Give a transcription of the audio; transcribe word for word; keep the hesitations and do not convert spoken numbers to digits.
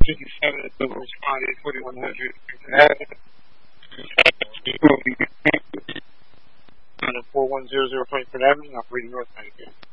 fifty-seven at the responded forty-one hundred on the four one zero zero Frankfurt Avenue, operating north.